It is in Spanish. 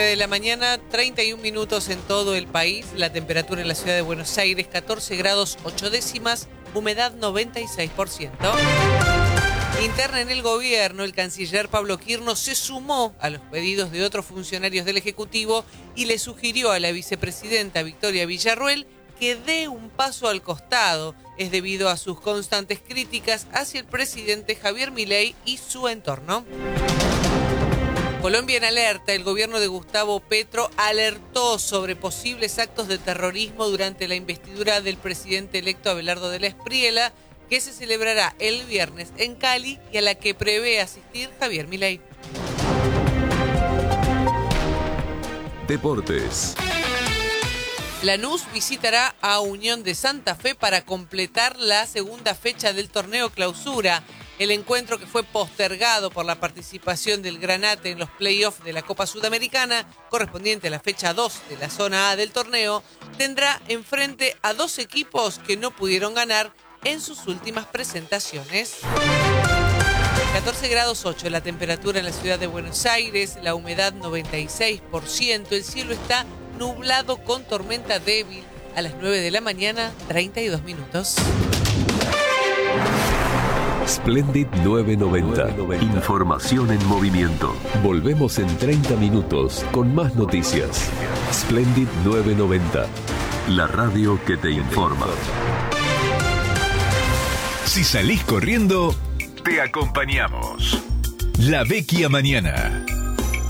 De la mañana, 31 minutos en todo el país. La temperatura en la ciudad de Buenos Aires, 14 grados 8 décimas, humedad 96%. Interna en el gobierno, el canciller Pablo Quirno se sumó a los pedidos de otros funcionarios del Ejecutivo y le sugirió a la vicepresidenta Victoria Villarruel que dé un paso al costado. Es debido a sus constantes críticas hacia el presidente Javier Milei y su entorno. Colombia en alerta. El gobierno de Gustavo Petro alertó sobre posibles actos de terrorismo durante la investidura del presidente electo Abelardo de la Espriella, que se celebrará el viernes en Cali y a la que prevé asistir Javier Milei. Deportes. Lanús visitará a Unión de Santa Fe para completar la segunda fecha del torneo Clausura. El encuentro, que fue postergado por la participación del Granate en los playoffs de la Copa Sudamericana, correspondiente a la fecha 2 de la zona A del torneo, tendrá enfrente a dos equipos que no pudieron ganar en sus últimas presentaciones. 14 grados 8 la temperatura en la ciudad de Buenos Aires, la humedad 96%, el cielo está nublado con tormenta débil. A las 9 de la mañana, 32 minutos. Splendid 990. Información en movimiento. Volvemos en 30 minutos con más noticias. Splendid 990. La radio que te informa. Si salís corriendo, te acompañamos. La Vecchia Mañana.